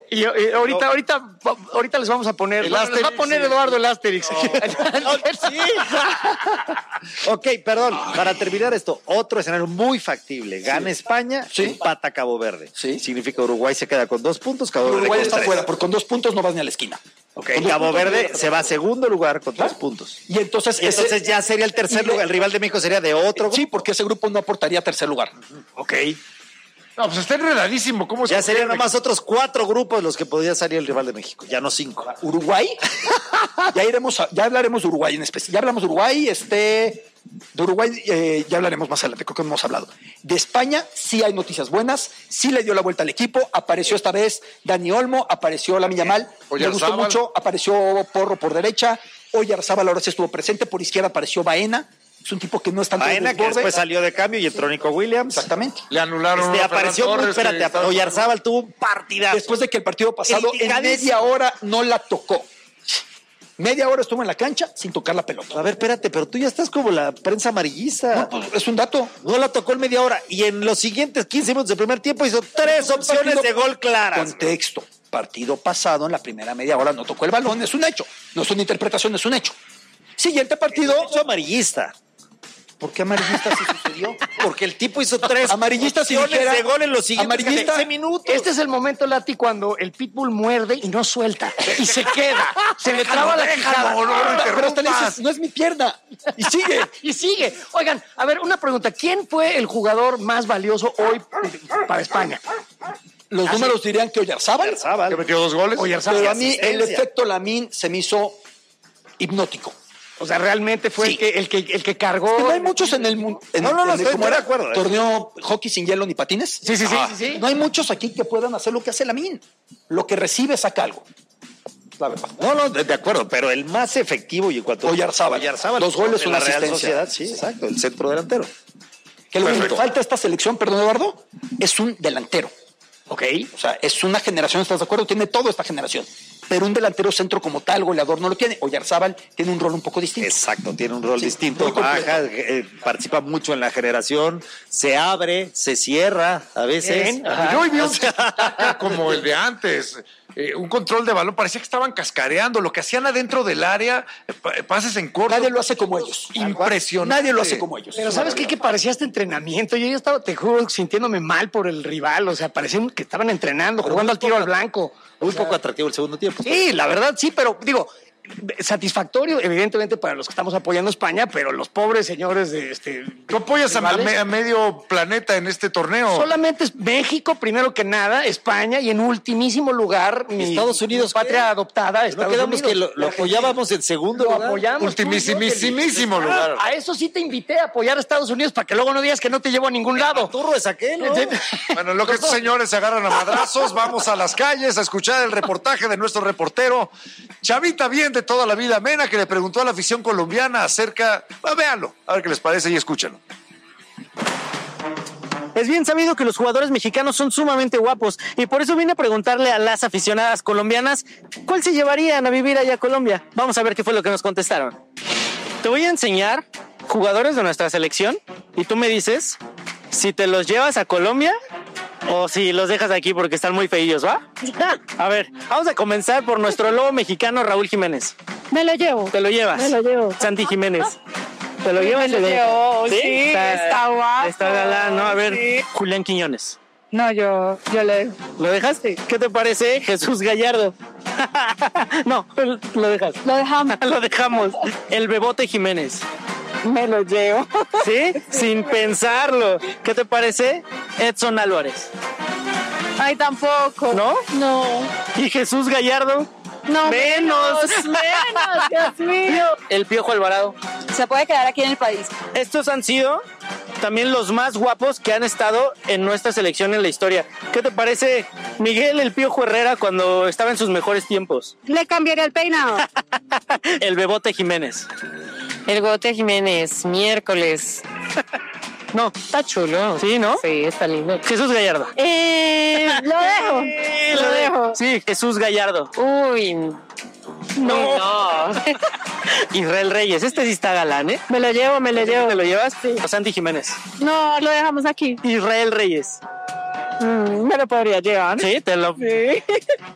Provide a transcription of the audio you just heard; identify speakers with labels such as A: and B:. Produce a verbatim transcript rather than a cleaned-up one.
A: Y, y ahorita, no. ahorita, ahorita les vamos a poner.
B: El
A: bueno,
B: Asterix,
A: les va a poner
B: sí.
A: Eduardo el Asterix.
C: No. Sí. Ok, perdón. Para terminar esto, otro escenario muy factible. Gana sí. España, sí. empata Cabo Verde.
B: Sí.
C: Significa Uruguay se queda con dos puntos. Cabo Verde
B: Uruguay
C: con
B: está
C: tres.
B: fuera, porque con dos puntos no vas ni a la esquina.
C: Okay. Cabo Verde se va a segundo lugar con tres puntos.
B: Y entonces,
C: y entonces
B: ese,
C: ya sería el tercer lugar. El rival de México sería de otro.
B: Sí, porque ese grupo no aportaría tercer lugar.
C: Uh-huh.
A: Ok.
D: No, pues está enredadísimo. ¿Cómo
C: ya serían nomás otros cuatro grupos los que podría salir el rival de México, ya no cinco.
B: Uruguay, ya iremos, a, ya hablaremos de Uruguay en especie. Ya hablamos de Uruguay, este, de Uruguay eh, ya hablaremos más adelante, creo que no hemos hablado. De España sí hay noticias buenas, sí le dio la vuelta al equipo, apareció esta vez Dani Olmo, apareció Lamine Yamal, me gustó mucho, apareció Porro por derecha, Oyarzábal ahora sí estuvo presente, por izquierda apareció Baena. Es un tipo que no es tanto
C: Baena, que después salió de cambio y entró Nico Williams.
B: Exactamente.
D: Le anularon.
C: Este, apareció muy,
D: Torres,
C: espérate,
D: estaba...
C: Oyarzábal tuvo un partidazo.
B: Después de que el partido pasado en media hora no la tocó. Media hora estuvo en la cancha sin tocar la pelota.
C: A ver, espérate, pero tú ya estás como la prensa amarillista.
B: No, pues es un dato.
C: No la tocó en media hora y en los siguientes quince minutos del primer tiempo hizo tres opciones partido, de gol claras.
B: Contexto. Partido pasado en la primera media hora no tocó el balón, es un hecho. No es una interpretación, es un hecho. Siguiente partido.
C: Es un amarillista.
B: ¿Por qué amarillista sí sucedió?
C: Porque el tipo hizo tres
B: amarillistas si dijera,
C: de gol en los siguientes
B: quince
C: minutos.
A: Este es el momento, Lati, cuando el pitbull muerde y no suelta. Y se queda. Se le traba la quijada.
D: No, no, no,
B: pero hasta le dices, no es mi pierna. Y sigue.
A: Y sigue. Oigan, a ver, una pregunta. ¿Quién fue el jugador más valioso hoy para España?
B: Los ¿Ah, números sí? dirían que Oyarzábal.
D: Que metió dos goles.
B: Oyarzábal. Pero a mí el efecto Lamine se me hizo hipnótico.
A: O sea, realmente fue sí. el, que, el, que, el que cargó.
B: Es que no hay muchos en el mundo.
C: No, no, no, estoy de acuerdo.
B: Torneo hockey sin hielo ni patines.
A: Sí, sí, sí,
B: ah,
A: sí, sí.
B: No hay muchos aquí que puedan hacer lo que hace Lamine. Lo que recibe saca algo. La verdad.
C: No, no, de, de acuerdo, pero el más efectivo y en cuanto
B: Oyarzábal.
C: Oyarzábal,
B: dos goles,
C: en
B: una
C: la Real
B: asistencia.
C: Sociedad, sí, exacto, el centro delantero.
B: Que lo que falta a esta selección, perdón, Eduardo, es un delantero.
A: Ok.
B: O sea, es una generación, ¿estás de acuerdo? Tiene toda esta generación. Pero un delantero centro como tal, goleador, no lo tiene. Oyarzábal tiene un rol un poco distinto.
C: Exacto, tiene un rol
B: sí,
C: distinto. Baja, eh, participa mucho en la generación, se abre, se cierra a veces.
D: Yo hoy vi un como el de antes. Eh, un control de balón, parecía que estaban cascareando, lo que hacían adentro del área, eh, pases en corto.
B: Nadie lo hace como ellos.
D: Impresionante.
B: Nadie lo hace como ellos.
A: Pero ¿sabes qué? Que parecía este entrenamiento. Yo ya estaba, te juro, sintiéndome mal por el rival. O sea, parecía que estaban entrenando, pero jugando al tiro al blanco.
C: Muy
A: o sea,
C: poco atractivo el segundo tiempo.
A: Sí, la verdad sí, pero digo, satisfactorio, evidentemente, para los que estamos apoyando a España, pero los pobres señores de este.
D: ¿Tú apoyas a, a medio planeta en este torneo?
A: Solamente es México, primero que nada, España, y en ultimísimo lugar, mi
C: Estados Unidos,
A: patria
C: ¿qué?
A: adoptada.
C: No
A: Estados
C: quedamos
A: Unidos.
C: que lo, lo apoyábamos en segundo
A: lo
C: lugar.
A: Apoyamos.
D: Ultimísimísimo lugar.
A: A eso sí te invité a apoyar a Estados Unidos para que luego no digas que no te llevo a ningún lado.
C: Turro es aquel, ¿no?
D: Bueno, lo que estos señores se agarran a madrazos, vamos a las calles a escuchar el reportaje de nuestro reportero Chavita Bien de toda la vida, Mena, que le preguntó a la afición colombiana acerca, ah, véanlo, a ver qué les parece y escúchenlo.
E: Es bien sabido que los jugadores mexicanos son sumamente guapos y por eso vine a preguntarle a las aficionadas colombianas cuál se llevarían a vivir allá a Colombia. Vamos a ver qué fue lo que nos contestaron. Te voy a enseñar jugadores de nuestra selección y tú me dices si te los llevas a Colombia o si los dejas aquí porque están muy feillos, ¿va? A ver, vamos a comenzar por nuestro lobo mexicano Raúl Jiménez.
F: Me lo llevo.
E: ¿Te lo llevas?
F: Me lo llevo.
E: Santi Jiménez. ¿Te lo
F: Sí,
E: llevas?
F: me lo llevo, sí,
E: está,
F: está guapo.
E: Está galán, ¿no? A ver,
F: Sí.
E: Julián Quiñones.
F: No, yo, yo le dejo.
E: ¿Lo dejas? ¿Qué te parece Jesús Gallardo? No, lo dejas.
F: Lo dejamos.
E: Lo dejamos. El Bebote Jiménez.
F: Me lo llevo.
E: ¿Sí? Sin pensarlo. ¿Qué te parece Edson Álvarez?
F: Ay, tampoco.
E: ¿No?
F: No.
E: ¿Y Jesús Gallardo?
F: No,
E: Menos.
F: menos, Dios mío.
E: El Piojo Alvarado.
F: Se puede quedar aquí en el país.
E: Estos han sido también los más guapos que han estado en nuestra selección en la historia. ¿Qué te parece Miguel el Piojo Herrera cuando estaba en sus mejores tiempos?
F: Le cambiaría el peinado.
E: El Bebote Jiménez.
G: El Bote Jiménez, miércoles.
E: No.
G: Está chulo.
E: Sí, ¿no?
G: Sí, está lindo.
E: Jesús Gallardo.
F: Eh, lo dejo. Lo dejo.
E: Sí, Jesús Gallardo.
G: Uy.
E: No.
G: No.
E: Israel Reyes. Este sí está galán, ¿eh?
F: Me lo llevo, me lo llevo.
E: ¿Te lo llevas? Sí. Santi Jiménez.
F: No, lo dejamos aquí.
E: Israel Reyes.
F: Mm, me lo podría llevar.
E: Sí, te lo...
F: Sí.